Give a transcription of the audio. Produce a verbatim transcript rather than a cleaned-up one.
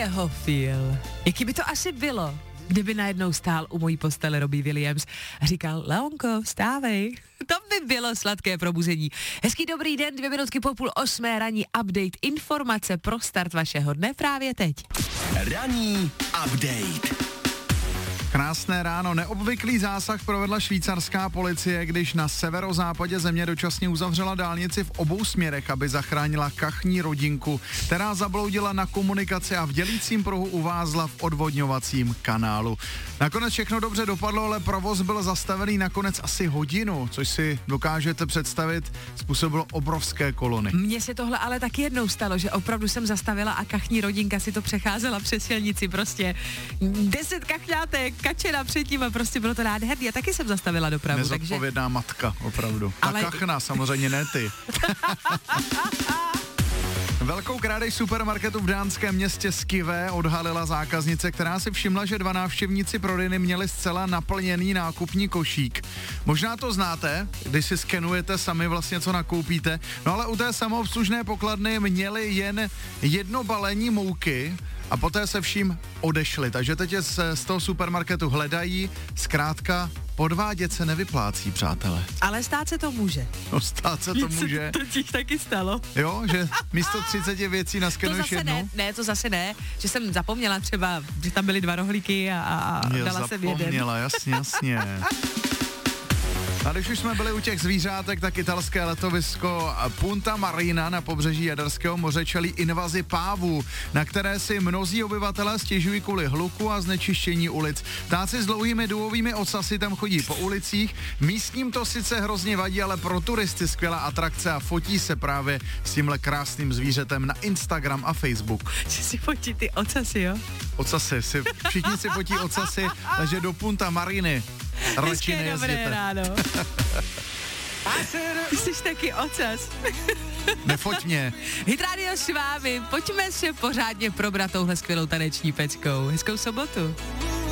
jeho feel. Jaký by to asi bylo, kdyby najednou stál u mojí postele Robbie Williams a říkal, Leonko, vstávej. To by bylo sladké probuzení. Hezký dobrý den, dvě minutky po půl osmé, ranní update, informace pro start vašeho dne právě teď. Ranní update. Krásné ráno. Neobvyklý zásah provedla švýcarská policie, když na severozápadě země dočasně uzavřela dálnici v obou směrech, aby zachránila kachní rodinku, která zabloudila na komunikaci a v dělícím pruhu uvázla v odvodňovacím kanálu. Nakonec všechno dobře dopadlo, ale provoz byl zastavený nakonec asi hodinu, což si dokážete představit, způsobilo obrovské kolony. Mně se tohle ale taky jednou stalo, že opravdu jsem zastavila a kachní rodinka si to přecházela přes silnici, prostě deset kachňátek, kačena předtím a prostě bylo to nádherný. Já taky jsem zastavila dopravu. Nezodpovědná takže... matka, opravdu. Ale... Ta kachna, samozřejmě ne ty. Velkou krádež supermarketu v dánském městě Skive odhalila zákaznice, která si všimla, že dva návštěvníci prodejny měli zcela naplněný nákupní košík. Možná to znáte, když si skenujete sami vlastně, co nakoupíte, no ale u té samoobslužné pokladny měli jen jedno balení mouky a poté se vším odešli. Takže teď je z, z toho supermarketu hledají, zkrátka podvádět se nevyplácí, přátelé. Ale stát se to může. No stát se to může. To ti taky stalo. Jo, že místo třicet věcí naskenuješ jednu? Ne, ne, to zase ne, že jsem zapomněla třeba, že tam byly dva rohlíky a, a jo, dala jsem jeden. zapomněla, jasně, jasně. A když už jsme byli u těch zvířátek, tak italské letovisko Punta Marina na pobřeží Jaderského moře čelí invazi pávů, na které si mnozí obyvatelé stěžují kvůli hluku a znečištění ulic. Ptáci s dlouhými duhovými ocasy tam chodí po ulicích, místním to sice hrozně vadí, ale pro turisty skvělá atrakce a fotí se právě s tímhle krásným zvířetem na Instagram a Facebook. Že si fotí ty ocasy, jo? Ocasy, si, všichni si fotí ocasy, takže do Punta Mariny radši nejezděte. Ráno. Ty jsi taky ocas. Nefoť mě. Hit Radio s vámi, pojďme se pořádně probrat touhle skvělou taneční peckou. Hezkou sobotu.